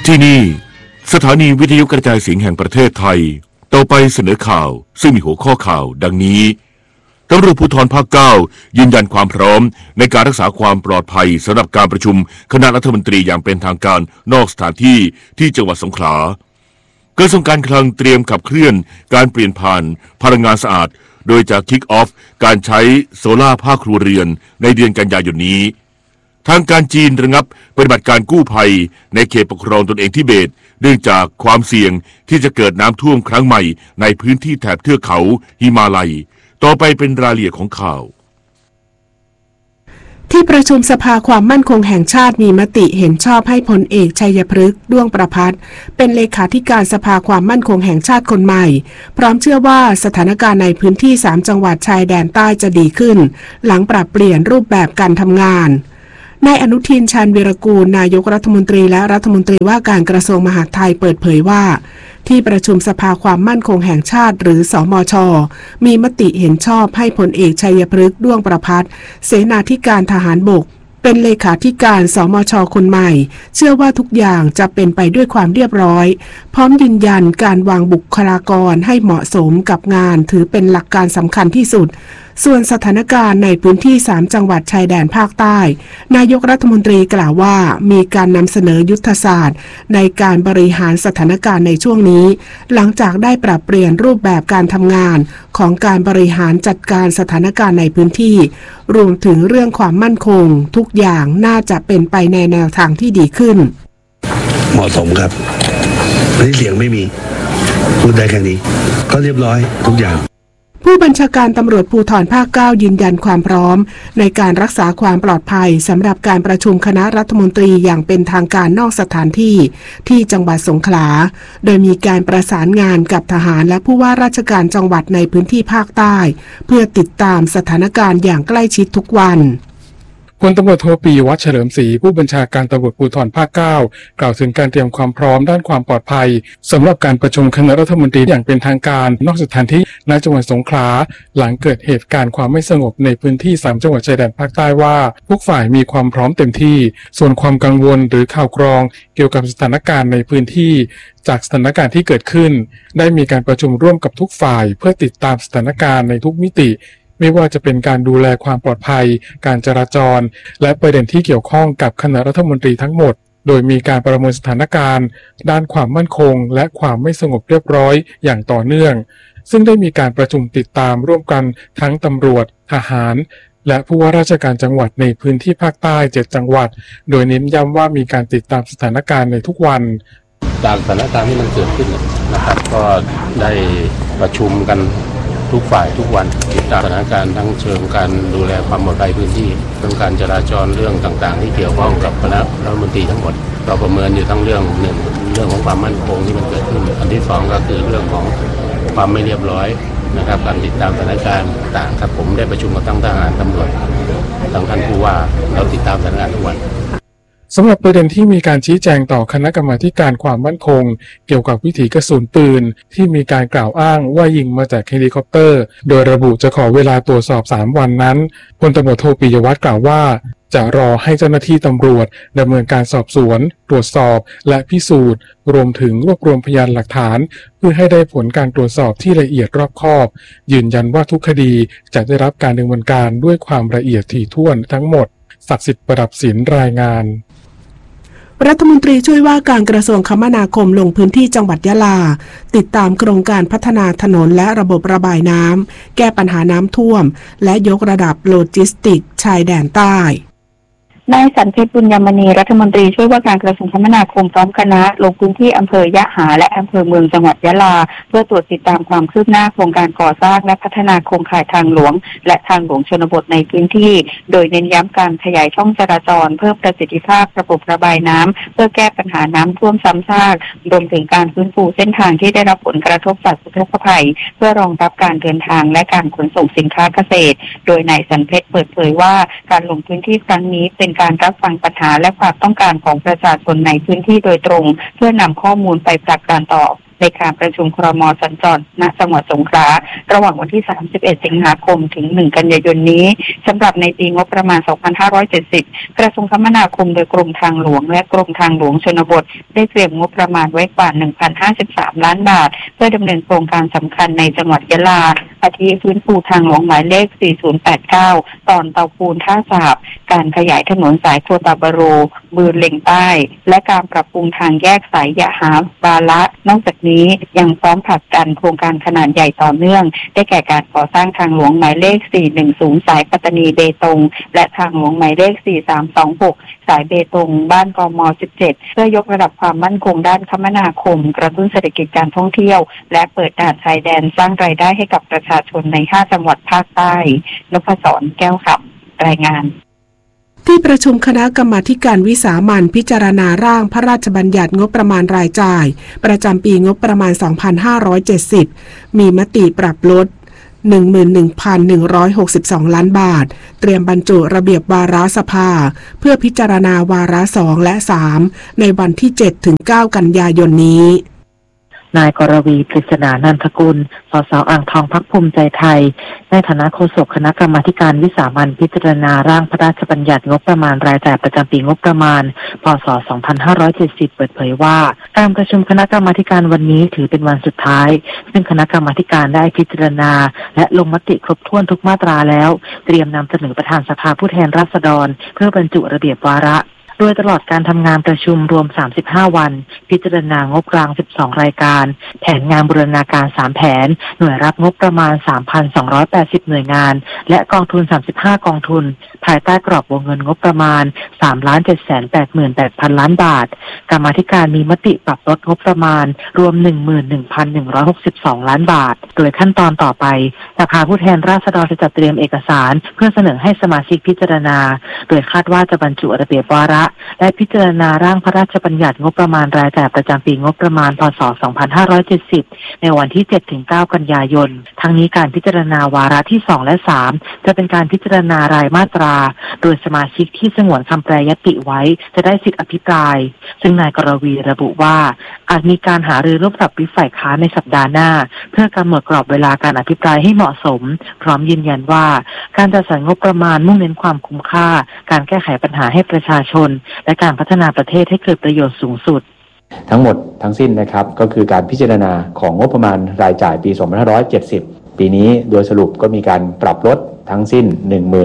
ที่นี่สถานีวิทยุกระจายเสียงแห่งประเทศไทยต่อไปเสนอข่าวซึ่งมีหัวข้อข่าวดังนี้ตำรวจภูธรภาค 9ยืนยันความพร้อมในการรักษาความปลอดภัยสำหรับการประชุมคณะรัฐมนตรีอย่างเป็นทางการนอกสถานที่ที่จังหวัดสงขลากระทรวงการคลังเตรียมขับเคลื่อนการเปลี่ยนผ่านพลังงานสะอาดโดยจะคิกออฟการใช้โซล่าภาคครัวเรือนในเดือนกันยายนนี้ทางการจีนระงับปฏิบัติการกู้ภัยในเขตปกครองตนเองทิเบตเนื่องจากความเสี่ยงที่จะเกิดน้ำท่วมครั้งใหม่ในพื้นที่แถบเทือกเขาหิมาลัยต่อไปเป็นรายละเอียดของข่าวที่ประชุมสภาความมั่นคงแห่งชาติมีมติเห็นชอบให้พลเอกชัยพฤกษ์ด้วงประภัสเป็นเลขาธิการสภาความมั่นคงแห่งชาติคนใหม่พร้อมเชื่อว่าสถานการณ์ในพื้นที่3จังหวัดชายแดนใต้จะดีขึ้นหลังปรับเปลี่ยนรูปแบบการทำงานนายอนุทินชาญวีรกูลนายกรัฐมนตรีและรัฐมนตรีว่าการกระทรวงมหาดไทยเปิดเผยว่าที่ประชุมสภาความมั่นคงแห่งชาติหรือสมช.มีมติเห็นชอบให้พลเอกชัยพฤกษ์ด้วงประภัสเสนาธิการทหารบกเป็นเลขาธิการสมช.คนใหม่เชื่อว่าทุกอย่างจะเป็นไปด้วยความเรียบร้อยพร้อมยืนยันการวางบุคลากรให้เหมาะสมกับงานถือเป็นหลักการสำคัญที่สุดส่วนสถานการณ์ในพื้นที่3จังหวัดชายแดนภาคใต้นายกรัฐมนตรีกล่าวว่ามีการนำเสนอยุทธศาสตร์ในการบริหารสถานการณ์ในช่วงนี้หลังจากได้ปรับเปลี่ยนรูปแบบการทำงานของการบริหารจัดการสถานการณ์ในพื้นที่รวมถึงเรื่องความมั่นคงทุกอย่างน่าจะเป็นไปในแนวทางที่ดีขึ้นเหมาะสมครับเสียงไม่มีพูดได้แค่นี้ก็เรียบร้อยทุกอย่างผู้บัญชาการตำรวจภูธรภาค 9ยืนยันความพร้อมในการรักษาความปลอดภัยสำหรับการประชุมคณะรัฐมนตรีอย่างเป็นทางการนอกสถานที่ที่จังหวัดสงขลาโดยมีการประสานงานกับทหารและผู้ว่าราชการจังหวัดในพื้นที่ภาคใต้เพื่อติดตามสถานการณ์อย่างใกล้ชิดทุกวันพลตำรวจโทปิยวัฒน์เฉลิมศรีผู้บัญชาการตำรวจภูธรภาค 9 กล่าวถึงการเตรียมความพร้อมด้านความปลอดภัยสำหรับการประชุมคณะรัฐมนตรีอย่างเป็นทางการนอกสถานที่ในจังหวัดสงขลาหลังเกิดเหตุการณ์ความไม่สงบในพื้นที่3จังหวัดชายแดนภาคใต้ว่าทุกฝ่ายมีความพร้อมเต็มที่ส่วนความกังวลหรือข่าวกรองเกี่ยวกับสถานการณ์ในพื้นที่จากสถานการณ์ที่เกิดขึ้นได้มีการประชุมร่วมกับทุกฝ่ายเพื่อติดตามสถานการณ์ในทุกมิติไม่ว่าจะเป็นการดูแลความปลอดภัยการจราจรและประเด็นที่เกี่ยวข้องกับคณะรัฐมนตรีทั้งหมดโดยมีการประเมินสถานการณ์ด้านความมั่นคงและความไม่สงบเรียบร้อยอย่างต่อเนื่องซึ่งได้มีการประชุมติดตามร่วมกันทั้งตำรวจทหารและผู้ว่าราชการจังหวัดในพื้นที่ภาคใต้7จังหวัดโดยเน้นย้ำว่ามีการติดตามสถานการณ์ในทุกวันจากสถานการณ์ที่มันเกิดขึ้นนะครับก็ได้ประชุมกันทุกฝ่ายทุกวันติดตามสถานการณ์ทั้งเชิงการดูแลความปลอดภัยพื้นที่เรื่องการจราจรเรื่องต่างๆที่เกี่ยวข้องกับคณะรัฐมนตรีทั้งหมดเราประเมินอยู่ทั้งเรื่องหนึ่งเรื่องของความมั่นคงที่มันเกิดขึ้นอันที่2ก็คือเรื่องของความไม่เรียบร้อยนะครับการติดตามสถานการณ์ต่างๆครับผมได้ประชุมกับทั้งทหารตำรวจทั้งท่านผู้ว่าเราติดตามสถานการณ์ทุกวันสำหรับประเด็นที่มีการชี้แจงต่อคณะกรรมาธิการความมั่นคงเกี่ยวกับวิถีกระสุนปืนที่มีการกล่าวอ้างว่ายิงมาจากเฮลิคอปเตอร์โดยระบุจะขอเวลาตรวจสอบ3วันนั้นพลตำรวจโทปิยวัฒน์กล่าวว่าจะรอให้เจ้าหน้าที่ตำรวจดำเนินการสอบสวนตรวจสอบและพิสูจน์รวมถึงรวบรวมพยานหลักฐานเพื่อให้ได้ผลการตรวจสอบที่ละเอียดรอบคอบยืนยันว่าทุกคดีจะได้รับการดำเนินการด้วยความละเอียดถี่ถ้วนทั้งหมดศักดิ์สิทธิ์ประดับศิลป์รายงานรัฐมนตรีช่วยว่าการกระทรวงคมนาคมลงพื้นที่จังหวัดยะลาติดตามโครงการพัฒนาถนนและระบบระบายน้ำแก้ปัญหาน้ำท่วมและยกระดับโลจิสติกชายแดนใต้นายสันเพชรบุญยมณีรัฐมนตรีช่วยว่าการกระทรวงคมนาคมพร้อมคณะลงพื้นที่อำเภอยะหาและอำเภอเมืองจังหวัดยะลาเพื่อตรวจติดตามความคืบหน้าโครงการก่อสร้างและพัฒนาโครงข่ายทางหลวงและทางหลวงชนบทในพื้นที่โดยเน้นย้ำการขยายช่องจราจรเพิ่มประสิทธิภาพระบบระบายน้ำเพื่อแก้ปัญหาน้ำท่วมซ้ำซากรวมถึงการฟื้นฟูเส้นทางที่ได้รับผลกระทบจากอุทกภัยเพื่อรองรับการเดินทางและการขนส่งสินค้าเกษตรโดยนายสันเพชรเปิดเผยว่าการลงพื้นที่ครั้งนี้เป็นการรับฟังปัญหาและความต้องการของประชาชนในพื้นที่โดยตรงเพื่อนำข้อมูลไปผลักดันต่อในการประชุมครม.สัญจรณจังหวัดสงขลาระหว่างวันที่31สิงหาคมถึง1กันยายนนี้สำหรับในปีงบประมาณ2570กระทรวงคมนาคมโดยกรมทางหลวงและกรมทางหลวงชนบทได้เตรียมงบประมาณไว้กว่า 1,053 ล้านบาทเพื่อดำเนินโครงการสำคัญในจังหวัดยะลาอาทิฟื้นฟูทางหลวงหมายเลข4089ตอนเตาปูนท่าสาบการขยายถนนสายโคตาบาโรบืนเล็งใต้และการปรับปรุงทางแยกสายยะหาบาละนอกจากนี้ยังพร้อมผลักดันโครงการขนาดใหญ่ต่อเนื่องได้แก่การก่อสร้างทางหลวงหมายเลข410สายปัตตานีเบตงและทางหลวงหมายเลข4326สายเบตงบ้านกม17เพื่อยกระดับความมั่นคงด้านคมนาคมกระตุ้นเศรษฐกิจการท่องเที่ยวและเปิดด่านชายแดนสร้างรายได้ให้กับประชาชนใน5จังหวัดภาคใต้นพศรแก้วขำรายงานที่ประชุมคณะกรรมาการวิสามัญพิจารณาร่างพระราชบัญญัติงบประมาณรายจ่ายประจำปีงบประมาณ 2570 มีมติปรับลด 11,162 ล้านบาทเตรียมบรรจุระเบียบวาระสภาเพื่อพิจารณาวาระ2และ3ในวันที่ 7-9 กันยายนนี้นายกรวี ปริศนานันทกุล สส.อ่างทองพรรคภูมิใจไทยในฐานะโฆษกคณะกรรมาการวิสามัญพิจารณาร่างพระราชบัญญัติงบประมาณรายจ่ายประจำปีงบประมาณพ.ศ. 2570 เปิดเผยว่าการประชุมคณะกรรมาการวันนี้ถือเป็นวันสุดท้ายซึ่งคณะกรรมาการได้พิจารณาและลงมติครบถ้วนทุกมาตราแล้วเตรียมนำเสนอประธานสภาผู้แทนราษฎรเพื่อบรรจุระเบียบวาระโดยตลอดการทำงานประชุมรวม35วันพิจารณางบกลาง12รายการแผนงานบูรณาการ3แผนหน่วยรับงบประมาณ 3,280 หน่วยงานและกองทุน35กองทุนภายใต้กรอบวงเงินงบประมาณ 3,788,000 ล้านบาทกรรมาธิการมีมติปรับลดงบประมาณรวม 11,162 ล้านบาทโดยขั้นตอนต่อไปสภาผู้แทนราษฎรจะจัดเตรียมเอกสารเพื่อเสนอให้สมาชิกพิจารณาโดยคาดว่าจะบรรจุระเบียบวาระและพิจารณาร่างพระราชบัญญัติงบประมาณรายจ่ายประจำปีงบประมาณพ.ศ. 2570 ในวันที่ 7-9 กันยายนทั้งนี้การพิจารณาวาระที่2และ3จะเป็นการพิจารณารายมาตราโดยสมาชิกที่สงวนคำแปรยติไว้จะได้สิทธิอภิปรายซึ่งนายกรวีระบุว่าอาจมีการหารือร่วมกับวิปฝ่ายค้านในสัปดาห์หน้าเพื่อกำหนดกรอบเวลาการอภิปรายให้เหมาะสมพร้อมยืนยันว่าการจัดสรรงบประมาณมุ่งเน้นความคุ้มค่าการแก้ไขปัญหาให้ประชาชนและการพัฒนาประเทศให้เกิดประโยชน์สูงสุดทั้งหมดทั้งสิ้นนะครับก็คือการพิจารณาของงบประมาณรายจ่ายปี 2570 ปีนี้โดยสรุปก็มีการปรับลดทั้งสิ้น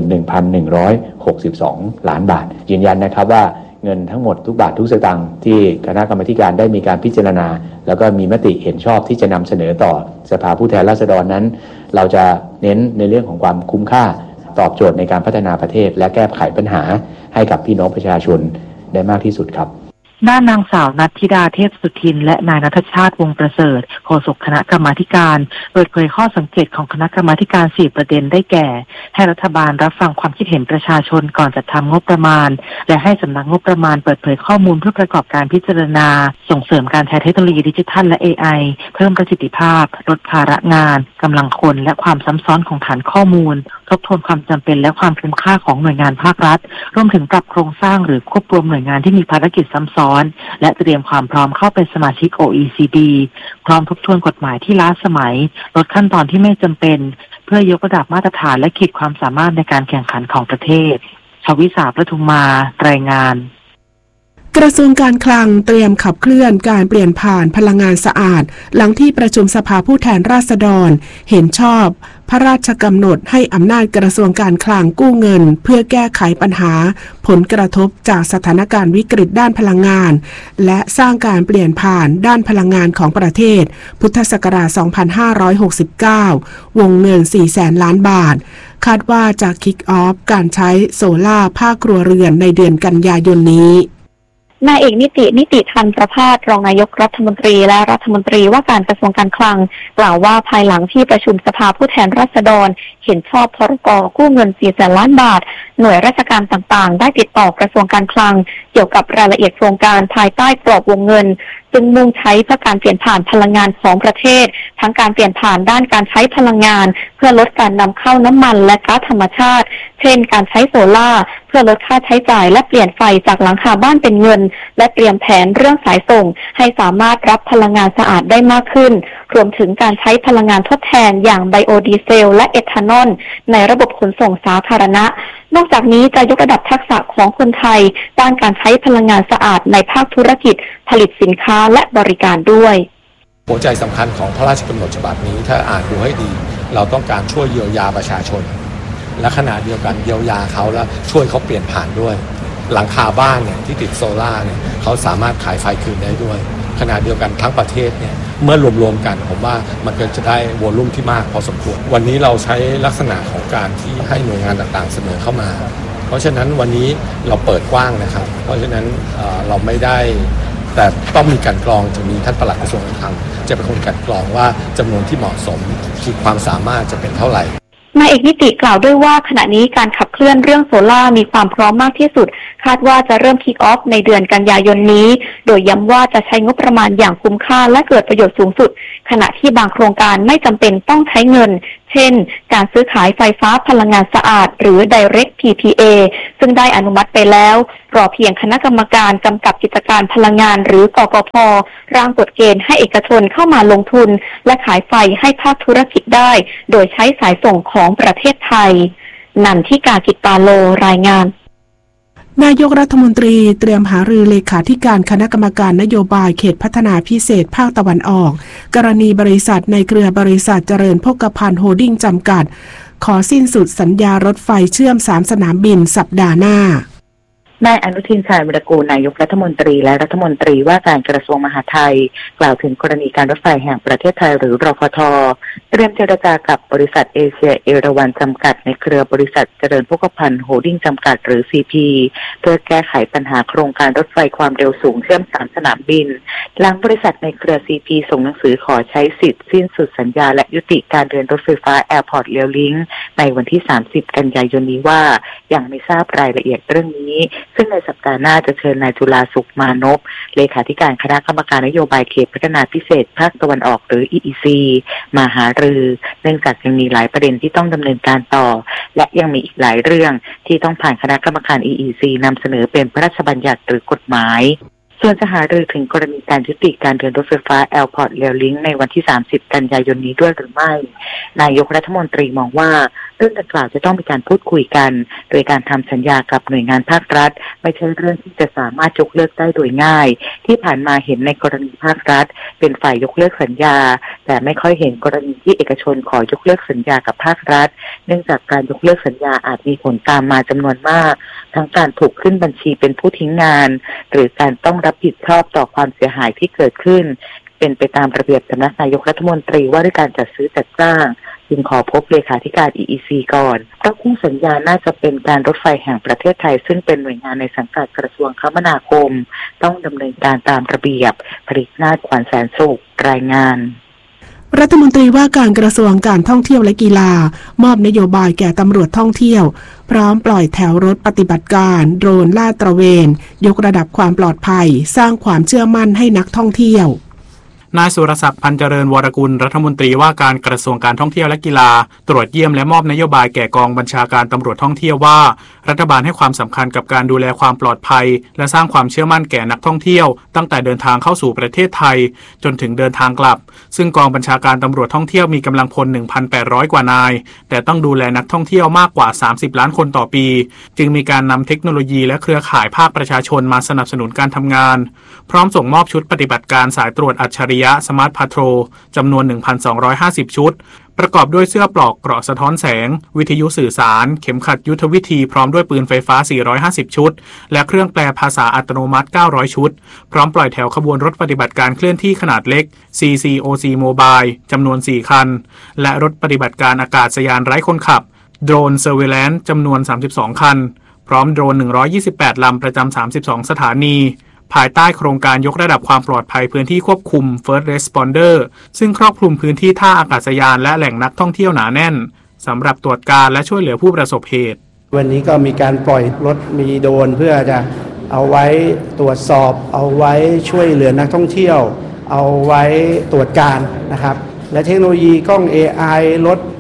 11,162 ล้านบาทยืนยันนะครับว่าเงินทั้งหมดทุกบาททุกสตางค์ที่คณะกรรมาการได้มีการพิจารณาแล้วก็มีมติเห็นชอบที่จะนำเสนอต่อสภาผู้แทนราษฎรนั้นเราจะเน้นในเรื่องของความคุ้มค่าตอบโจทย์ในการพัฒนาประเทศและแก้ไขปัญหาให้กับพี่น้องประชาชนได้มากที่สุดครับด้านนางสาวณัฐธิดาเทพสุทินและนายณัฐชาติวงศ์ประเสริฐโฆษกคณะกรรมาการเปิดเผยข้อสังเกตของคณะกรรมาการ4ประเด็นได้แก่ให้รัฐบาลรับฟังความคิดเห็นประชาชนก่อนจัดทำงบประมาณและให้สำนักงบประมาณเปิดเผยข้อมูลเพื่อประกอบการพิจารณาส่งเสริมการใช้เทคโนโลยีดิจิทัลและ AI เพิ่มประสิทธิภาพลดภาระงานกำลังคนและความซ้ำซ้อนของฐานข้อมูลทบทวนความจำเป็นและความคุ้มค่าของหน่วยงานภาครัฐรวมถึงปรับโครงสร้างหรือควบรวมหน่วยงานที่มีภารกิจซ้ำซ้อนและเตรียมความพร้อมเข้าเป็นสมาชิก OECD พร้อมทบทวนกฎหมายที่ล้าสมัยลดขั้นตอนที่ไม่จำเป็นเพื่อยกระดับมาตรฐานและขีดความสามารถในการแข่งขันของประเทศชวิสา ประทุมมารายงานกระทรวงการคลังเตรียมขับเคลื่อนการเปลี่ยนผ่านพลังงานสะอาดหลังที่ประชุมสภาผู้แทนราษฎรเห็นชอบพระราชกำหนดให้อำนาจกระทรวงการคลังกู้เงินเพื่อแก้ไขปัญหาผลกระทบจากสถานการณ์วิกฤตด้านพลังงานและสร้างการเปลี่ยนผ่านด้านพลังงานของประเทศพุทธศักราช 2569 วงเงิน 400,000 ล้านบาทคาดว่าจะคิกออฟการใช้โซล่าภาคครัวเรือนในเดือนกันยายนนี้นายเอกนิติธันประภาสรองนายกรัฐมนตรีและรัฐมนตรีว่าการกระทรวงการคลังกล่าวว่าภายหลังที่ประชุมสภาผู้แทนราษฎรเห็นชอบพรก.กู้เงิน 400,000 ล้านบาทหน่วยราชการต่างๆได้ติดต่อกระทรวงการคลังเกี่ยวกับรายละเอียดโครงการภายใต้กรอบวงเงินซึ่งมุ่งใช้เพื่อการเปลี่ยนผ่านพลังงานของประเทศทั้งการเปลี่ยนผ่านด้านการใช้พลังงานเพื่อลดการนำเข้าน้ำมันและก๊าซธรรมชาติเช่นการใช้โซล่าเพื่อลดค่าใช้จ่ายและเปลี่ยนไฟจากหลังคาบ้านเป็นเงินและเตรียมแผนเรื่องสายส่งให้สามารถรับพลังงานสะอาดได้มากขึ้นรวมถึงการใช้พลังงานทดแทนอย่างไบโอดีเซลและเอทานอลในระบบขนส่งสาธารณะนอกจากนี้จะยกระดับทักษะของคนไทยด้านการใช้พลังงานสะอาดในภาคธุรกิจผลิตสินค้าและบริการด้วยหัวใจสำคัญของพระราชกำหนดฉบับนี้ถ้าอ่านดูให้ดีเราต้องการช่วยเยียวยาประชาชนและขณะเดียวกันเยียวยาเขาแล้วช่วยเขาเปลี่ยนผ่านด้วยหลังคาบ้านเนี่ยที่ติดโซล่าเนี่ยเขาสามารถขายไฟคืนได้ด้วยขณะเดียวกันทั้งประเทศเนี่ยเมื่อรวมๆกันผมว่ามันก็จะได้วอลลุ่มที่มากพอสมควรวันนี้เราใช้ลักษณะของการที่ให้หน่วยงานต่างๆเสนอเข้ามาเพราะฉะนั้นวันนี้เราเปิดกว้างนะครับเพราะฉะนั้นเราไม่ได้แต่ต้องมีการกรองจะมีท่านปลัดกระทรวงการคลังจะเป็นคนการกรองว่าจำนวนที่เหมาะสมขีดความสามารถจะเป็นเท่าไหร่นายเอกนิติกล่าวด้วยว่าขณะนี้การขับเคลื่อนเรื่องโซล่ามีความพร้อมมากที่สุดคาดว่าจะเริ่มคิกออฟในเดือนกันยายนนี้โดยย้ำว่าจะใช้งบประมาณอย่างคุ้มค่าและเกิดประโยชน์สูงสุดขณะที่บางโครงการไม่จำเป็นต้องใช้เงินเช่นการซื้อขายไฟฟ้าพลังงานสะอาดหรือ Direct PPA ซึ่งได้อนุมัติไปแล้วรอเพียงคณะกรรมการกำกับกิจการพลังงานหรือกกพ.ร่างกฎเกณฑ์ให้เอกชนเข้ามาลงทุนและขายไฟให้ภาคธุรกิจได้โดยใช้สายส่งของประเทศไทยนันทิกา กิตตาโลรายงานนายกรัฐมนตรีเตรียมหารือเลขาธิการคณะกรรมการนโยบายเขตพัฒนาพิเศษภาคตะวันออกกรณีบริษัทในเครือบริษัทเจริญโภคภัณฑ์โฮลดิ้งจำกัดขอสิ้นสุดสัญญารถไฟเชื่อม3สนามบินสัปดาห์หน้านายอนุทินชาญวิรากูลนายกรัฐมนตรีและรัฐมนตรีว่าการกระทรวงมหาดไทยกล่าวถึงกรณีการรถไฟแห่งประเทศไทยหรือรฟท.เตรียมเจรจากับบริษัทเอเชียเอราวัณจำกัดในเครือบริษัทเจริญโภคภัณฑ์โฮลดิ้งจำกัดหรือ CP เพื่อแก้ไขปัญหาโครงการรถไฟความเร็วสูงเชื่อม3สนามบินหลังบริษัทในเครือ CP ส่งหนังสือขอใช้สิทธิ์สิ้นสุดสัญญาและยุติการเดินรถไฟฟ้า Airport Rail Link ในวันที่30กันยายนนี้ว่ายังไม่ทราบรายละเอียดเรื่องนี้ซึ่งในสัปดาห์น่าจะเชิญนายจุฬาสุขมานพเลขาธิการคณะกรรมการนโยบายเขตพัฒนาพิเศษภาคตะวันออกหรือ EEC มาหารือเนื่องจากยังมีหลายประเด็นที่ต้องดำเนินการต่อและยังมีอีกหลายเรื่องที่ต้องผ่านคณะกรรมการ EEC นำเสนอเป็นพระราชบัญญัติหรือกฎหมายส่วนจะหารือถึงกรณีการยุติการเดินรถไฟฟ้า Airport Rail Link ในวันที่30กันยายนนี้ด้วยหรือไม่นายกรัฐมนตรีมองว่าเรื่องดังกล่าวจะต้องมีการพูดคุยกันโดยการทำสัญญากับหน่วยงานภาครัฐไม่ใช่เรื่องที่จะสามารถยกเลิกได้โดยง่ายที่ผ่านมาเห็นในกรณีภาครัฐเป็นฝ่ายยกเลิกสัญญาแต่ไม่ค่อยเห็นกรณีที่เอกชนขอยกเลิกสัญญากับภาครัฐเนื่องจากการยกเลิกสัญญาอาจมีผลตามมาจำนวนมากทั้งการถูกขึ้นบัญชีเป็นผู้ทิ้งงานหรือการต้องรับผิดชอบต่อความเสียหายที่เกิดขึ้นเป็นไปตามระเบียบสำนักนายกรัฐมนตรีว่าด้วยการจัดซื้อจัดจ้างจึงขอพบเลขาธิการ EEC ก่อนเพราะคู่สัญญาน่าจะเป็นการรถไฟแห่งประเทศไทยซึ่งเป็นหน่วยงานในสังกัดกระทรวงคมนาคมต้องดำเนินการตามระเบียบผลิตนาถขวัญแสนสุขรายงานรัฐมนตรีว่าการกระทรวงการท่องเที่ยวและกีฬามอบนโยบายแก่ตำรวจท่องเที่ยวพร้อมปล่อยแถวรถปฏิบัติการโดรนลาดตระเวนยกระดับความปลอดภัยสร้างความเชื่อมั่นให้นักท่องเที่ยวนายสุรศักดิ์พันเจริญวรกุลรัฐมนตรีว่าการกระทรวงการท่องเที่ยวและกีฬาตรวจเยี่ยมและมอบนโยบายแก่กองบัญชาการตำรวจท่องเที่ยวว่ารัฐบาลให้ความสำคัญกับการดูแลความปลอดภัยและสร้างความเชื่อมั่นแก่นักท่องเที่ยวตั้งแต่เดินทางเข้าสู่ประเทศไทยจนถึงเดินทางกลับซึ่งกองบัญชาการตำรวจท่องเที่ยวมีกำลังพล 1,800 กว่านายแต่ต้องดูแลนักท่องเที่ยวมากกว่า30ล้านคนต่อปีจึงมีการนำเทคโนโลยีและเครือข่ายภาคประชาชนมาสนับสนุนการทำงานพร้อมส่งมอบชุดปฏิบัติการสายตรวจอัจฉริยะสมาร์ทพาโทรจำนวน 1,250 ชุดประกอบด้วยเสื้อปลอกเกราะสะท้อนแสงวิทยุสื่อสารเข็มขัดยุทธวิธีพร้อมด้วยปืนไฟฟ้า450ชุดและเครื่องแปลภาษาอัตโนมัติ900ชุดพร้อมปล่อยแถวขบวนรถปฏิบัติการเคลื่อนที่ขนาดเล็ก CCOC Mobile จำนวน4คันและรถปฏิบัติการอากาศยานไร้คนขับโดรน Surveillance จำนวน32คันพร้อมโดรน128ลำประจำ32สถานีภายใต้โครงการยกระดับความปลอดภัยพื้นที่ควบคุม First Responder ซึ่งครอบคลุมพื้นที่ท่าอากาศยานและแหล่งนักท่องเที่ยวหนาแน่นสำหรับตรวจการและช่วยเหลือผู้ประสบเหตุวันนี้ก็มีการปล่อยรถมีโดรนเพื่อจะเอาไว้ตรวจสอบเอาไว้ช่วยเหลือนักท่องเที่ยวเอาไว้ตรวจการนะครับและเทคโนโลยีกล้อง AI รถ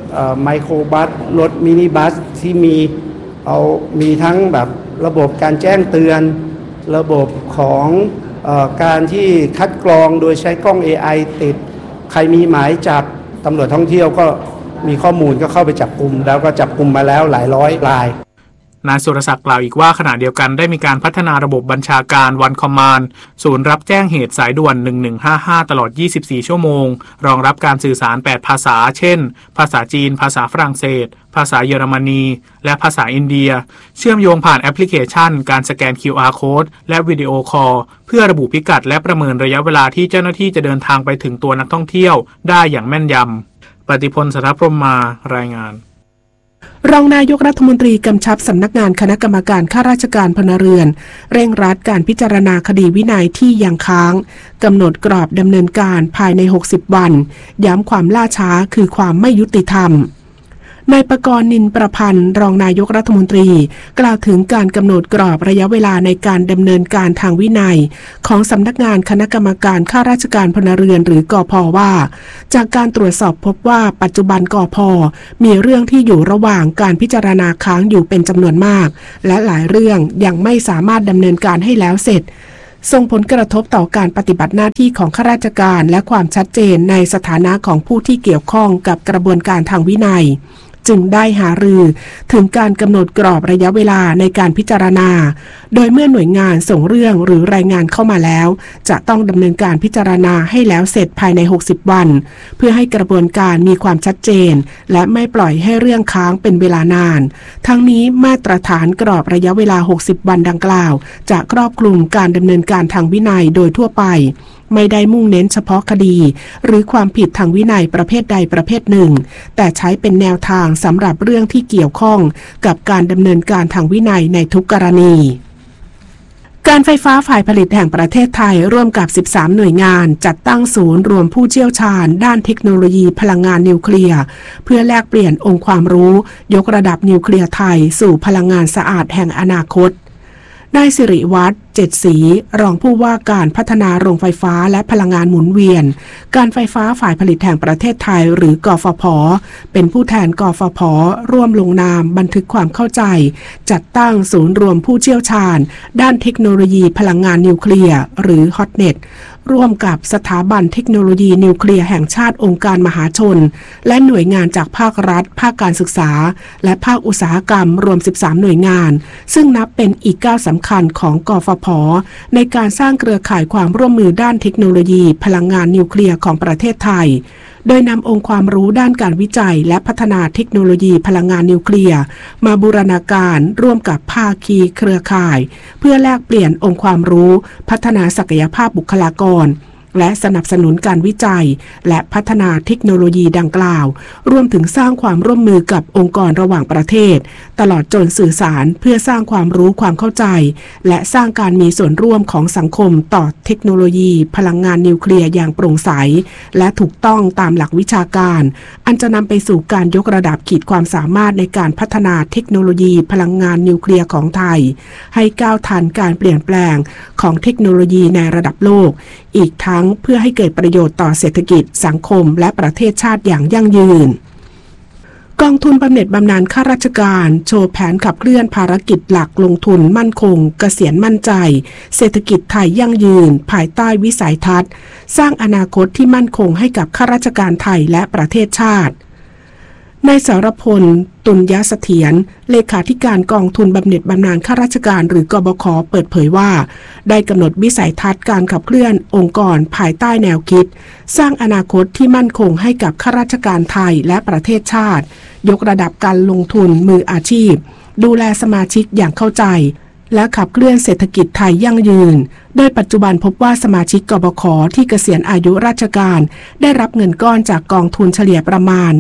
ไมโครบัสรถมินิบัสที่มีทั้งแบบระบบการแจ้งเตือนระบบของการที่คัดกรองโดยใช้กล้อง AI ติดใครมีหมายจับตำรวจท่องเที่ยวก็มีข้อมูลก็เข้าไปจับกุมแล้วก็จับกุมมาแล้วหลายร้อยรายนายสุรศักดิ์กล่าวอีกว่าขณะเดียวกันได้มีการพัฒนาระบบบัญชาการวันคอมมานด์ศูนย์รับแจ้งเหตุสายด่วน1155ตลอด24ชั่วโมงรองรับการสื่อสาร8ภาษาเช่นภาษาจีนภาษาฝรั่งเศสภาษาเยอรมนีและภาษาอินเดียเชื่อมโยงผ่านแอปพลิเคชันการสแกน QR Code และวิดีโอคอลเพื่อระบุพิกัดและประเมินระยะเวลาที่เจ้าหน้าที่จะเดินทางไปถึงตัวนักท่องเที่ยวได้อย่างแม่นยำปฏิพล สัทธพรหมมารายงานรองนายกรัฐมนตรีกำชับสำนักงานคณะกรรมการข้าราชการพลเรือนเร่งรัดการพิจารณาคดีวินัยที่ยังค้างกำหนดกรอบดำเนินการภายใน60วันย้ำความล่าช้าคือความไม่ยุติธรรมนายประกรณ์ นินประพันธ์รองนายกรัฐมนตรีกล่าวถึงการกำหนดกรอบระยะเวลาในการดำเนินการทางวินัยของสำนักงานคณะกรรมการข้าราชการพลเรือนหรือกพ.ว่าจากการตรวจสอบพบว่าปัจจุบันกพ.มีเรื่องที่อยู่ระหว่างการพิจารณาค้างอยู่เป็นจำนวนมากและหลายเรื่องยังไม่สามารถดำเนินการให้แล้วเสร็จส่งผลกระทบต่อการปฏิบัติหน้าที่ของข้าราชการและความชัดเจนในสถานะของผู้ที่เกี่ยวข้องกับกระบวนการทางวินัยจึงได้หารือถึงการกำหนดกรอบระยะเวลาในการพิจารณาโดยเมื่อหน่วยงานส่งเรื่องหรือรายงานเข้ามาแล้วจะต้องดำเนินการพิจารณาให้แล้วเสร็จภายใน60วันเพื่อให้กระบวนการมีความชัดเจนและไม่ปล่อยให้เรื่องค้างเป็นเวลานานทั้งนี้มาตรฐานกรอบระยะเวลา60วันดังกล่าวจะครอบคลุมการดำเนินการทางวินัยโดยทั่วไปไม่ได้มุ่งเน้นเฉพาะคดีหรือความผิดทางวินัยประเภทใดประเภทหนึ่งแต่ใช้เป็นแนวทางสำหรับเรื่องที่เกี่ยวข้องกับการดำเนินการทางวินัยในทุกกรณีการไฟฟ้าฝ่ายผลิตแห่งประเทศไทยร่วมกับ13หน่วยงานจัดตั้งศูนย์รวมผู้เชี่ยวชาญด้านเทคโนโลยีพลังงานนิวเคลียร์เพื่อแลกเปลี่ยนองค์ความรู้ยกระดับนิวเคลียร์ไทยสู่พลังงานสะอาดแห่งอนาคตนายสิริวัฒน์เจ็ดศรีรองผู้ว่าการพัฒนาโรงไฟฟ้าและพลังงานหมุนเวียนการไฟฟ้าฝ่ายผลิตแห่งประเทศไทยหรือกฟผ.เป็นผู้แทนกฟผ.ร่วมลงนามบันทึกความเข้าใจจัดตั้งศูนย์รวมผู้เชี่ยวชาญด้านเทคโนโลยีพลังงานนิวเคลียร์หรือฮอตเน็ตร่วมกับสถาบันเทคโนโลยีนิวเคลียร์แห่งชาติองค์การมหาชนและหน่วยงานจากภาครัฐภาคการศึกษาและภาคอุตสาหกรรมรวม13หน่วยงานซึ่งนับเป็นอีกก้าวสำคัญของกฟผ.ในการสร้างเครือข่ายความร่วมมือด้านเทคโนโลยีพลังงานนิวเคลียร์ของประเทศไทยโดยนำองค์ความรู้ด้านการวิจัยและพัฒนาเทคโนโลยีพลังงานนิวเคลียร์มาบูรณาการร่วมกับภาคีเครือข่ายเพื่อแลกเปลี่ยนองค์ความรู้พัฒนาศักยภาพบุคลากรและสนับสนุนการวิจัยและพัฒนาเทคโนโลยีดังกล่าวรวมถึงสร้างความร่วมมือกับองค์กรระหว่างประเทศตลอดจนสื่อสารเพื่อสร้างความรู้ความเข้าใจและสร้างการมีส่วนร่วมของสังคมต่อเทคโนโลยีพลังงานนิวเคลียร์อย่างโปร่งใสและถูกต้องตามหลักวิชาการอันจะนำไปสู่การยกระดับขีดความสามารถในการพัฒนาเทคโนโลยีพลังงานนิวเคลียร์ของไทยให้ก้าวทันการเปลี่ยนแปลงของเทคโนโลยีในระดับโลกอีกทั้งเพื่อให้เกิดประโยชน์ต่อเศรษฐกิจสังคมและประเทศชาติอย่างยั่งยืนกองทุนบำเหน็จบำนาญข้าราชการโชว์แผนขับเคลื่อนภารกิจหลักลงทุนมั่นคงเกษียณมั่นใจเศรษฐกิจไทยยั่งยืนภายใต้วิสัยทัศน์สร้างอนาคตที่มั่นคงให้กับข้าราชการไทยและประเทศชาตินายสรพล ตุลยเสถียรเลขาธิการกองทุนบำเหน็จบำนาญข้าราชการหรือกบข.เปิดเผยว่าได้กำหนดวิสัยทัศน์การขับเคลื่อนองค์กรภายใต้แนวคิดสร้างอนาคตที่มั่นคงให้กับข้าราชการไทยและประเทศชาติยกระดับการลงทุนมืออาชีพดูแลสมาชิกอย่างเข้าใจและขับเคลื่อนเศรษฐกิจไทยยั่งยืนโดยปัจจุบันพบว่าสมาชิกกบข.ที่เกษียณอายุราชการได้รับเงินก้อนจากกองทุนเฉลี่ยประมาณ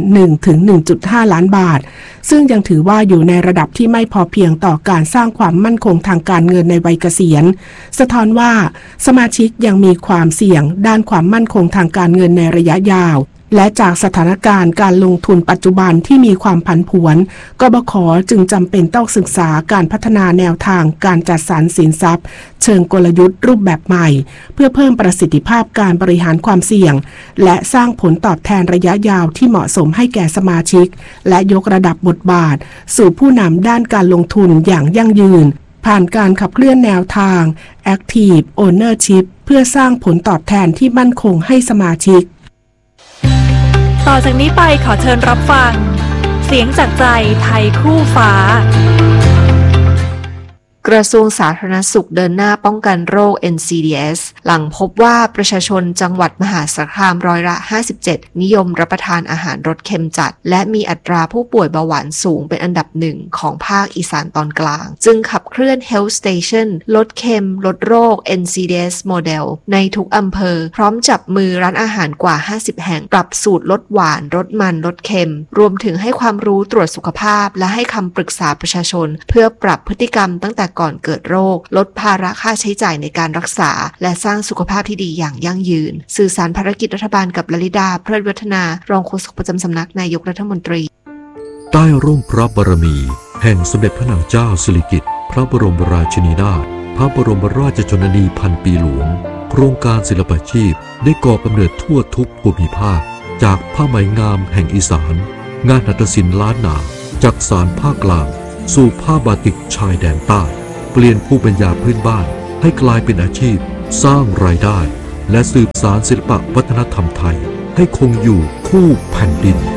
1-1.5 ล้านบาทซึ่งยังถือว่าอยู่ในระดับที่ไม่พอเพียงต่อการสร้างความมั่นคงทางการเงินในวัยเกษียณสะท้อนว่าสมาชิกยังมีความเสี่ยงด้านความมั่นคงทางการเงินในระยะยาวและจากสถานการณ์การลงทุนปัจจุบันที่มีความผันผวนกบข.จึงจำเป็นต้องศึกษาการพัฒนาแนวทางการจัดสรรสินทรัพย์เชิงกลยุทธ์รูปแบบใหม่เพื่อเพิ่มประสิทธิภาพการบริหารความเสี่ยงและสร้างผลตอบแทนระยะยาวที่เหมาะสมให้แก่สมาชิกและยกระดับบทบาทสู่ผู้นำด้านการลงทุนอย่างยั่งยืนผ่านการขับเคลื่อนแนวทาง Active Ownership เพื่อสร้างผลตอบแทนที่มั่นคงให้สมาชิกต่อจากนี้ไปขอเชิญรับฟังเสียงจากใจไทยคู่ฟ้ากระทรวงสาธารณสุขเดินหน้าป้องกันโรค NCDs หลังพบว่าประชาชนจังหวัดมหาสารคามร้อยละ 57 นิยมรับประทานอาหารรสเค็มจัดและมีอัตราผู้ป่วยเบาหวานสูงเป็นอันดับหนึ่งของภาคอีสานตอนกลางจึงขับเคลื่อน Health Station ลดเค็มลดโรค NCDs Model ในทุกอำเภอพร้อมจับมือร้านอาหารกว่า 50 แห่งปรับสูตรลดหวานลดมันลดเค็มรวมถึงให้ความรู้ตรวจสุขภาพและให้คำปรึกษาประชาชนเพื่อปรับพฤติกรรมตั้งแต่ก่อนเกิดโรคลดภาระค่าใช้จ่ายในการรักษาและสร้างสุขภาพที่ดีอย่างยั่งยืนสื่อสารภารกิจรัฐบาลกับลลิดาเพลิดวัฒนารองโฆษกประจำสำนักนายกรัฐมนตรีใต้ร่มพระบารมีแห่งสมเด็จพระนางเจ้าสิริกิติ์พระบรมราชินีนาถพระบรมราชชนนีพันปีหลวงโครงการศิลปาชีพได้ก่อกำเนิดทั่วทุกภูมิภาคจากผ้าไหมงามแห่งอีสานงานหัตถศิลป์ล้านนาจากสารภาคกลางสู่ผ้าบาติกชายแดนใต้เปลี่ยนภูมิปัญญาพื้นบ้านให้กลายเป็นอาชีพสร้างรายได้และสืบสานศิลปวัฒนธรรมไทยให้คงอยู่คู่แผ่นดิน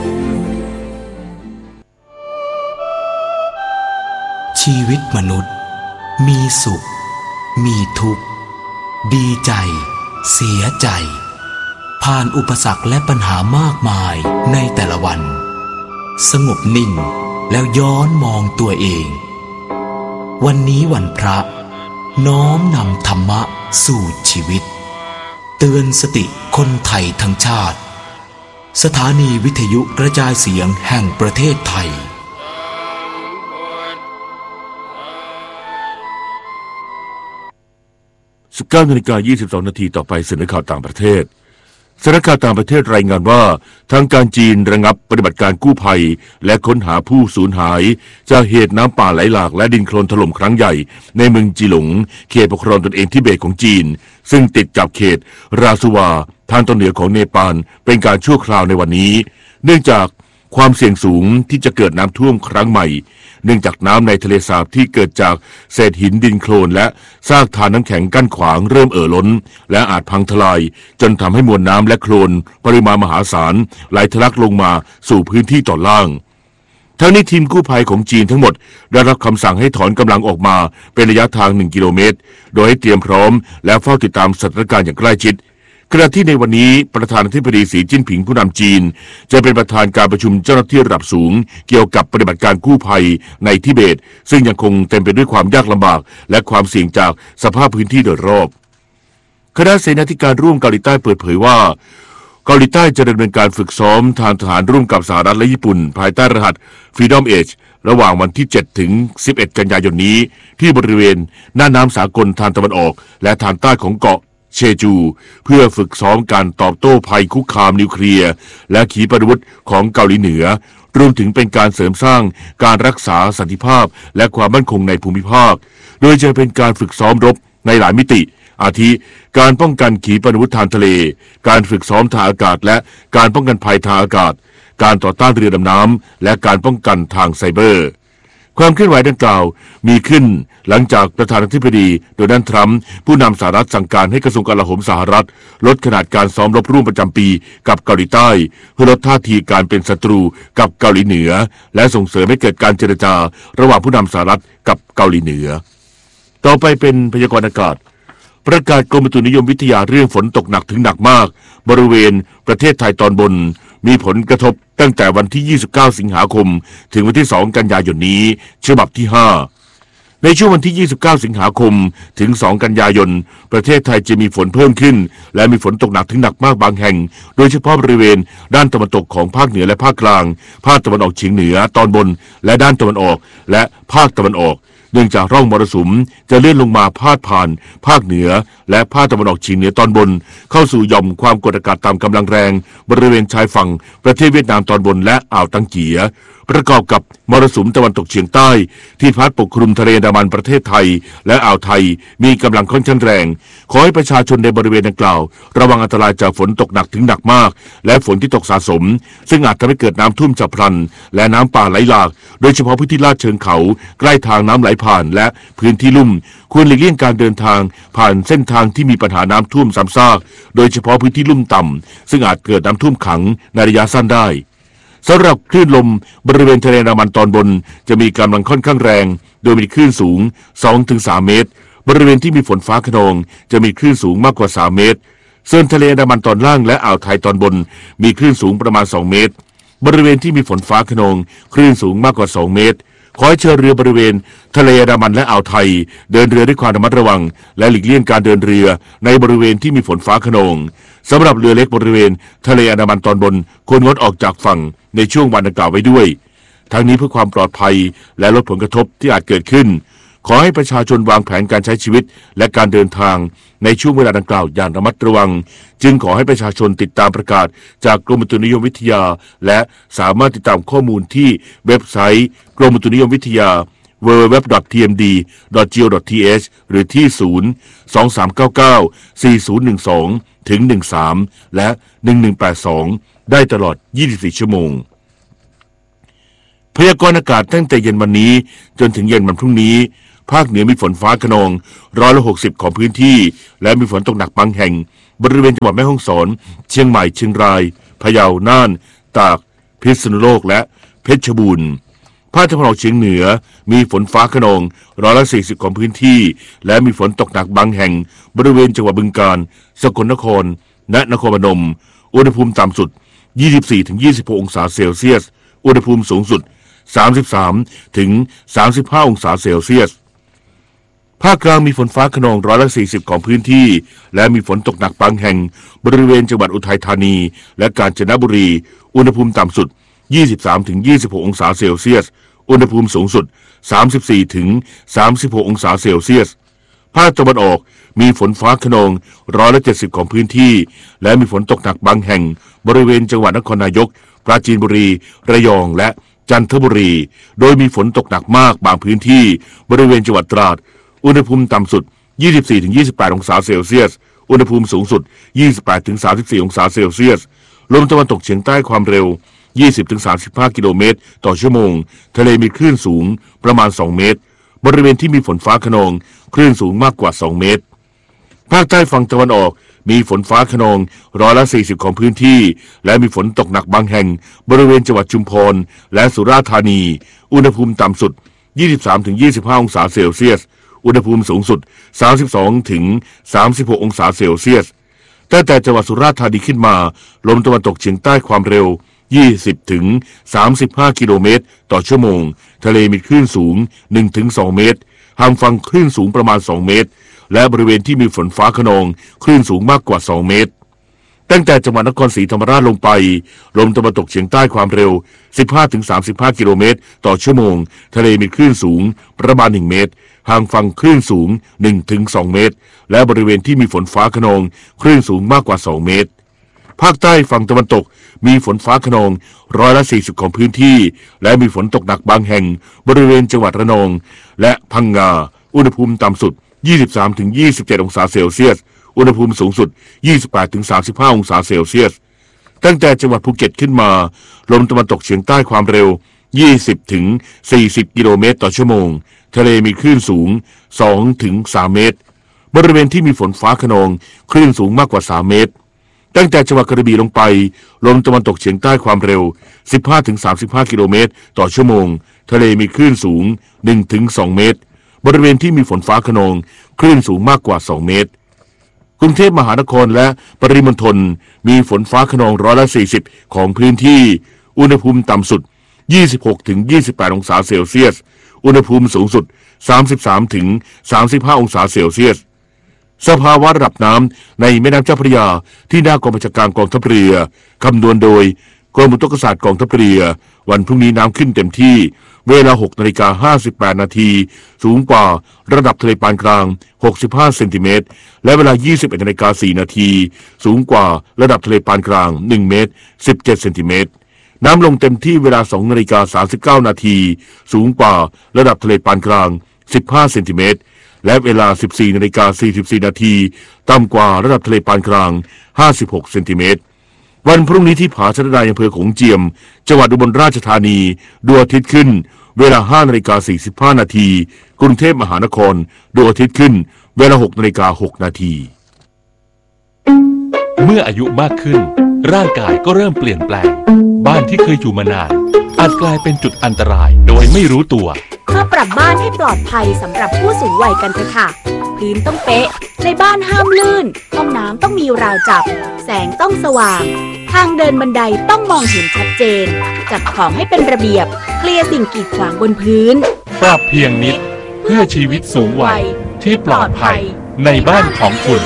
ชีวิตมนุษย์มีสุขมีทุกข์ดีใจเสียใจผ่านอุปสรรคและปัญหามากมายในแต่ละวันสงบนิ่งแล้วย้อนมองตัวเองวันนี้วันพระน้อมนำธรรมะสู่ชีวิตเตือนสติคนไทยทั้งชาติสถานีวิทยุกระจายเสียงแห่งประเทศไทย 19:22 น.ต่อไปเสนอข่าวต่างประเทศสถานการณ์ต่างประเทศรายงานว่าทางการจีนระงับปฏิบัติการกู้ภัยและค้นหาผู้สูญหายจากเหตุน้ำป่าไหลหลากและดินโคลนถล่มครั้งใหญ่ในเมืองจีหลงเขตปกครองตนเองทิเบตของจีนซึ่งติดกับเขตราสุวาทางตอนเหนือของเนปาลเป็นการชั่วคราวในวันนี้เนื่องจากความเสี่ยงสูงที่จะเกิดน้ำท่วมครั้งใหม่เนื่องจากน้ำในทะเลสาบที่เกิดจากเศษหินดินโคลนและซากทานน้ำแข็งกั้นขวางเริ่มล้นและอาจพังทลายจนทำให้มวลน้ำและโคลนปริมาณมหาศาลไหลทะลักลงมาสู่พื้นที่ตอนล่างทั้งนี้ทีมกู้ภัยของจีนทั้งหมดได้รับคำสั่งให้ถอนกำลังออกมาเป็นระยะทาง1 กิโลเมตรโดยให้เตรียมพร้อมและเฝ้าติดตามสถานการณ์อย่างใกล้ชิดขณะที่ในวันนี้ประธานาธิบดีสีจิ้นผิงผู้นำจีนจะเป็นประธานการประชุมเจ้าหน้าที่ระดับสูงเกี่ยวกับปฏิบัติการกู้ภัยในทิเบตซึ่งยังคงเต็มไปด้วยความยากลำบากและความเสี่ยงจากสภาพพื้นที่โดยรอบคณะเสนาธิการร่วมเกาหลีใต้เปิดเผยว่าเกาหลีใต้จะดำเนินการฝึกซ้อมทางทหารร่วมกับสหรัฐและญี่ปุ่นภายใต้รหัส Freedom Age ระหว่างวันที่7 ถึง 11 กันยายนนี้ที่บริเวณหน้าน้ำสากลทางตะวันออกและทางใต้ของเกาะเชจูเพื่อฝึกซ้อมการตอบโต้ภัยคุกคามนิวเคลียร์และขีปนาวุธของเกาหลีเหนือรวมถึงเป็นการเสริมสร้างการรักษาสันติภาพและความมั่นคงในภูมิภาคโดยจะเป็นการฝึกซ้อมรบในหลายมิติอาทิการป้องกันขีปนาวุธทางทะเลการฝึกซ้อมทางอากาศและการป้องกันภัยทางอากาศการต่อต้านเรือดำน้ำและการป้องกันทางไซเบอร์ความเคลื่อนไหวดังกล่าวมีขึ้นหลังจากประธานาธิบดีโดนัลด์ทรัมป์ผู้นำสหรัฐสั่งการให้กระทรวงกลาโหมสหรัฐลดขนาดการซ้อมรบร่วมประจำปีกับเกาหลีใต้เพื่อลดท่าทีการเป็นศัตรูกับเกาหลีเหนือและส่งเสริมให้เกิดการเจรจาระหว่างผู้นำสหรัฐกับเกาหลีเหนือต่อไปเป็นพยากรณ์อากาศประกาศกรมอุตุนิยมวิทยาเรื่องฝนตกหนักถึงหนักมากบริเวณประเทศไทยตอนบนมีผลกระทบตั้งแต่วันที่29 สิงหาคมถึงวันที่2 กันยายนนี้ฉบับที่5ในช่วงวันที่29 สิงหาคมถึง2 กันยายนประเทศไทยจะมีฝนเพิ่มขึ้นและมีฝนตกหนักถึงหนักมากบางแห่งโดยเฉพาะบริเวณด้านตะวันตกของภาคเหนือและภาคกลางภาคตะวันออกเฉียงเหนือตอนบนและด้านตะวันออกและภาคตะวันออกนื่องจากร่องมรสุมจะเลื่อนลงมาพาดผ่านภาคเหนือและภาคตะวันออกเฉียงเหนือตอนบนเข้าสู่หย่อมความกดอากาศต่ำกำลังแรงบริเวณชายฝั่งประเทศเวียดนามตอนบนและอ่าวตังเกียประกอบกับมรสุมตะวันตกเฉียงใต้ที่พัดปกคลุมทะเลอันดามันประเทศไทยและอ่าวไทยมีกำลังค่อนข้างแรงขอให้ประชาชนในบริเวณดังกล่าวระวังอันตรายจากฝนตกหนักถึงหนักมากและฝนที่ตกสะสมซึ่งอาจทำให้เกิดน้ำท่วมฉับพลันและน้ำป่าไหลหลากโดยเฉพาะพื้นที่ลาดเชิงเขาใกล้ทางน้ำไหลผ่านและพื้นที่ลุ่มควรหลีกเลี่ยงการเดินทางผ่านเส้นทางที่มีปัญหาน้ำท่วมซ้ำซากโดยเฉพาะพื้นที่ลุ่มต่ำซึ่งอาจเกิดน้ำท่วมขังในระยะสั้นได้สำหรับคลื่นลมบริเวณทะเลอันดามันตอนบนจะมีกำลังค่อนข้างแรงโดยมีคลื่นสูง 2-3 เมตรบริเวณที่มีฝนฟ้าคะนองจะมีคลื่นสูงมากกว่า3 เมตรส่วนทะเลอันดามันตอนล่างและอ่าวไทยตอนบนมีคลื่นสูงประมาณ2 เมตรบริเวณที่มีฝนฟ้าคะนองคลื่นสูงมากกว่า2 เมตรขอให้เชิญเรือบริเวณทะเลอันดามันและอ่าวไทยเดินเรือด้วยความระมัดระวังและหลีกเลี่ยงการเดินเรือในบริเวณที่มีฝนฟ้าคะนองสำหรับเรือเล็กบริเวณทะเลอันดามันตอนบนควรงดออกจากฝั่งในช่วงวันดังกล่าวไว้ด้วยทั้งนี้เพื่อความปลอดภัยและลดผลกระทบที่อาจเกิดขึ้นขอให้ประชาชนวางแผนการใช้ชีวิตและการเดินทางในช่วงเวลาดังกล่าวอย่างระมัดระวังจึงขอให้ประชาชนติดตามประกาศจากกรมอุตุนิยมวิทยาและสามารถติดตามข้อมูลที่เว็บไซต์กรมอุตุนิยมวิทยา www.tmd.go.th หรือที่ 023994012-13 และ 1182 ได้ตลอด 24 ชั่วโมงพยากรณ์อากาศตั้งแต่เย็นวันนี้จนถึงเย็นวันพรุ่งนี้ภาคเหนือมีฝนฟ้าคะนอง160ของพื้นที่และมีฝนตกหนักบางแห่งบริเวณจังหวัดแม่ฮ่องสอนเชียงใหม่เชียงรายพะเยาน่านตากพิษณุโลกและเพชรบูรณ์ภาคตะวันออกเฉียงเหนือมีฝนฟ้าคะนอง140ของพื้นที่และมีฝนตกหนักบางแห่งบริเวณจังหวัดบึงกาฬสกลนครและนครพนมอุณหภูมิต่ำสุด 24-26 องศาเซลเซียสอุณหภูมิสูงสุด33-35 องศาเซลเซียสภาคกลางมีฝนฟ้าคะนอง140ของพื้นที่และมีฝนตกหนักบางแห่งบริเวณจังหวัดอุทัยธานีและกาญจนบุรีอุณหภูมิต่ำสุด 23-26 องศาเซลเซียสอุณหภูมิสูงสุด 34-36 องศาเซลเซียสภาคตะวันออกมีฝนฟ้าคะนอง170ของพื้นที่และมีฝนตกหนักบางแห่งบริเวณจังหวัดนครนายกปราจีนบุรีระยองและจันทบุรีโดยมีฝนตกหนักมากบางพื้นที่บริเวณจังหวัดตราดอุณหภูมิต่ำสุด 24-28 องศาเซลเซียสอุณหภูมิสูงสุด 28-34 องศาเซลเซียสลมตะวันตกเฉียงใต้ความเร็ว 20-35 กิโลเมตรต่อชั่วโมงทะเลมีคลื่นสูงประมาณ2 เมตรบริเวณที่มีฝนฟ้าคะนองคลื่นสูงมากกว่า2 เมตรภาคใต้ฝั่งตะวันออกมีฝนฟ้าคะนอง140ของพื้นที่และมีฝนตกหนักบางแห่งบริเวณจังหวัดชุมพรและสุราษฎร์ธานีอุณหภูมิต่ำสุด 23-25 องศาเซลเซียสอุณหภูมิสูงสุด 32-36 องศาเซลเซียสตั้งแต่จังหวัดสุราษฎร์ธานีขึ้นมาลมตะวันตกเฉียงใต้ความเร็ว 20-35 กิโลเมตรต่อชั่วโมงทะเลมีคลื่นสูง 1-2 เมตรห่างฝั่งคลื่นสูงประมาณ2 เมตรและบริเวณที่มีฝนฟ้าคะนองคลื่นสูงมากกว่า2 เมตรตั้งแต่จังหวัดนครศรีธรรมราชลงไปลมตะวันตกเฉียงใต้ความเร็ว 15-35 กิโลเมตรต่อชั่วโมงทะเลมีคลื่นสูงประมาณ1 เมตรห่างฝั่งคลื่นสูง 1-2 เมตรและบริเวณที่มีฝนฟ้าคะนองคลื่นสูงมากกว่า2 เมตรภาคใต้ฝั่งตะวันตกมีฝนฟ้าคะนอง140ของพื้นที่และมีฝนตกหนักบางแห่งบริเวณจังหวัดระนองและพังงาอุณหภูมิต่ำสุด 23-27 องศาเซลเซียสอุณหภูมิสูงสุด 28-35 องศาเซลเซียสตั้งแต่จังหวัดภูเก็ตขึ้นมาลมตะวันตกเฉียงใต้ความเร็ว 20-40 กิโลเมตรต่อชั่วโมงทะเลมีคลื่นสูง 2-3 เมตรบริเวณที่มีฝนฟ้าคะนองคลื่นสูงมากกว่า3 เมตรตั้งแต่จังหวัดกระบี่ลงไปลมตะวันตกเฉียงใต้ความเร็ว 15-35 กิโลเมตรต่อชั่วโมงทะเลมีคลื่นสูง 1-2 เมตรบริเวณที่มีฝนฟ้าคะนองคลื่นสูงมากกว่า2 เมตรกรุงเทพมหานครและปริมณฑลมีฝนฟ้าคะนอง140ของพื้นที่อุณหภูมิต่ำสุด 26-28 องศาเซลเซียสอุณหภูมิสูงสุด 33-35 องศาเซลเซียสสภาวะระดับน้ำในแม่น้ำเจ้าพระยาที่หน้ากองบัญชาการกองทัพเรือคำนวณโดยกรมอุตุนิยมวิทยากองทัพเรือวันพรุ่งนี้น้ำขึ้นเต็มที่เวลา 6:58 นาทีสูงกว่าระดับทะเลปานกลาง65เซนติเมตรและเวลา 21:04 นาทีสูงกว่าระดับทะเลปานกลาง1เมตร17เซนติเมตรน้ำลงเต็มที่เวลา 2:39 นาทีสูงกว่าระดับทะเลปานกลาง15เซนติเมตรและเวลา 14:44 นาทีต่ำกว่าระดับทะเลปานกลาง56เซนติเมตรวันพรุ่งนี้ที่ผาชะไดอำเภอโขงเจียมจังหวัดอุบลราชธานีดวงอาทิตย์ขึ้นเวลา 5:45 นาทีกรุงเทพมหานครดวงอาทิตย์ขึ้นเวลา 6:06 นาทีเมื่ออายุมากขึ้นร่างกายก็เริ่มเปลี่ยนแปลงบ้านที่เคยอยู่มานานอาจกลายเป็นจุดอันตรายโดยไม่รู้ตัวมาปรับบ้านให้ปลอดภัยสำหรับผู้สูงวัยกันเถอะค่ะพื้นต้องเป๊ะในบ้านห้ามลื่นห้องน้ำต้องมีราวจับแสงต้องสว่างทางเดินบันไดต้องมองเห็นชัดเจนจัดของให้เป็นระเบียบเคลียร์สิ่งกีดขวางบนพื้นปรับเพียงนิดเพื่อชีวิตสูงวัยที่ปลอดภัยในบ้านของคุณ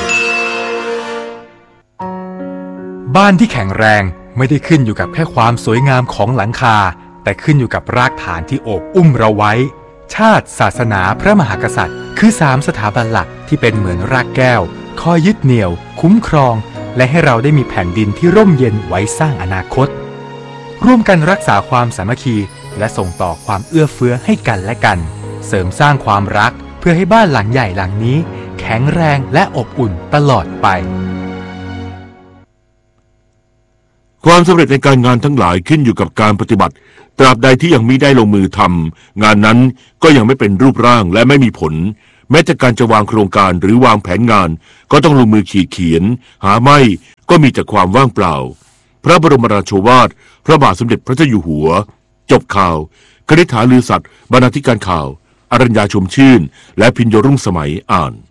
บ้านที่แข็งแรงไม่ได้ขึ้นอยู่กับแค่ความสวยงามของหลังคาแต่ขึ้นอยู่กับรากฐานที่โอบอุ้มเราไว้ชาติศาสนาพระมหากษัตริย์คือ3สถาบันหลักที่เป็นเหมือนรากแก้วคอยยึดเหนี่ยวคุ้มครองและให้เราได้มีแผ่นดินที่ร่มเย็นไว้สร้างอนาคตร่วมกันรักษาความสามัคคีและส่งต่อความเอื้อเฟื้อให้กันและกันเสริมสร้างความรักเพื่อให้บ้านหลังใหญ่หลังนี้แข็งแรงและอบอุ่นตลอดไปความสำเร็จในการงานทั้งหลายขึ้นอยู่กับการปฏิบัติตราบใดที่ยังมิได้ลงมือทำงานนั้นก็ยังไม่เป็นรูปร่างและไม่มีผลแม้แต่การจะวางโครงการหรือวางแผนงานก็ต้องลงมือขีดเขียนหาไม่ก็มีแต่ความว่างเปล่าพระบรมราโชวาทพระบาทสมเด็จพระเจ้าอยู่หัวจบข่าวคณิษฐาลือสัตย์บรรณาธิการข่าวอรัญญาชมชื่นและพิญโยรุ่งสมัยอ่าน